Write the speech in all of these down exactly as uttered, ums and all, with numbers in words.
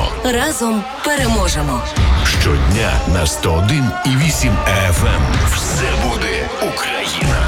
Разом переможемо. Щодня на сто один і вісім еф ем. Все буде Україна.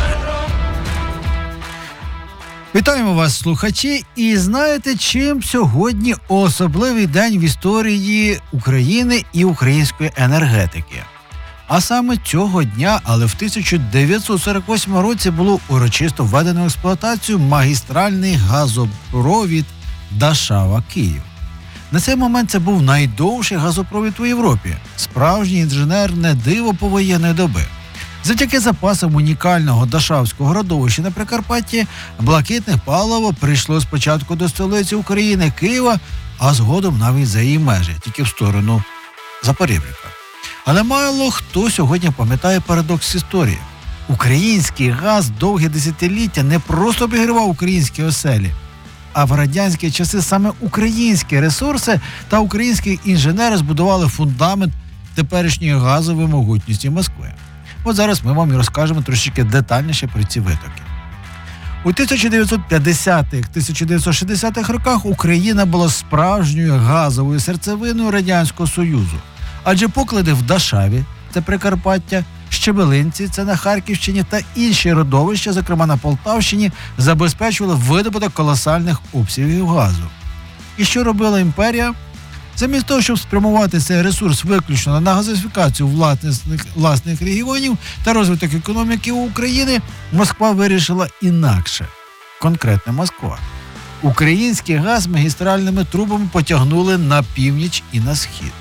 Вітаємо вас, слухачі, і знаєте, чим сьогодні особливий день в історії України і української енергетики? А саме цього дня, але в тисяча дев'ятсот сорок восьмому році було урочисто введено в експлуатацію магістральний газопровід Дашава-Київ. На цей момент це був найдовший газопровід у Європі, справжнє інженерне диво повоєнної доби. Завдяки запасам унікального Дашавського родовища на Прикарпатті блакитне паливо прийшло спочатку до столиці України Києва, а згодом навіть за її межі, тільки в сторону Запоріжжя. Але мало хто сьогодні пам'ятає парадокс історії. Український газ довгі десятиліття не просто обігрівав українські оселі, а в радянські часи саме українські ресурси та українські інженери збудували фундамент теперішньої газової могутності Москви. От зараз ми вам і розкажемо трошки детальніше про ці витоки. У тисяча дев'ятсот п'ятдесятих - тисяча дев'ятсот шістдесятих роках Україна була справжньою газовою серцевиною Радянського Союзу. Адже поклади в Дашаві, це Прикарпаття, Щебелинці, це на Харківщині, та інші родовища, зокрема на Полтавщині, забезпечували видобуток колосальних обсягів газу. І що робила імперія? Замість того, щоб спрямувати цей ресурс виключно на газифікацію власних, власних регіонів та розвиток економіки України, Москва вирішила інакше. Конкретно Москва. Український газ магістральними трубами потягнули на північ і на схід.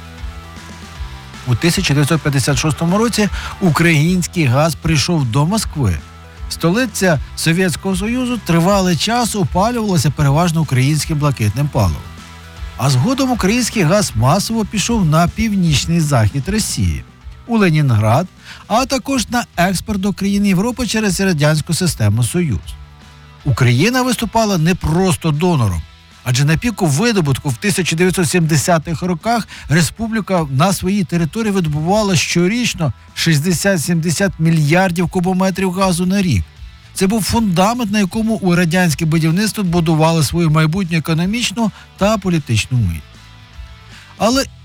У тисяча дев'ятсот п'ятдесят шостому році український газ прийшов до Москви. Столиця Совєтського Союзу тривалий час опалювалася переважно українським блакитним паливом. А згодом український газ масово пішов на північний захід Росії, у Ленінград, а також на експорт до країн Європи через радянську систему Союз. Україна виступала не просто донором, адже на піку видобутку в тисяча дев'ятсот сімдесятих роках республіка на своїй території видобувала щорічно шістдесят-сімдесят мільярдів кубометрів газу на рік. Це був фундамент, на якому у радянське будівництво будували свою майбутню економічну та політичну мить. Але